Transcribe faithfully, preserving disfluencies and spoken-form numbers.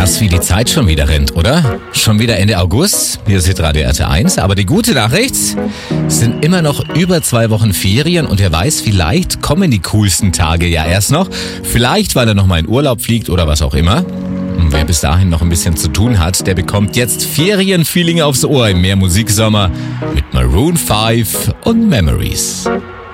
Krass, wie die Zeit schon wieder rennt, oder? Schon wieder Ende August. Hier ist Radio R T eins. Aber die gute Nachricht, es sind immer noch über zwei Wochen Ferien und wer weiß, vielleicht kommen die coolsten Tage ja erst noch. Vielleicht, weil er noch mal in Urlaub fliegt oder was auch immer. Und wer bis dahin noch ein bisschen zu tun hat, der bekommt jetzt Ferienfeeling aufs Ohr im Mehr Musiksommer mit Maroon fünf und Memories.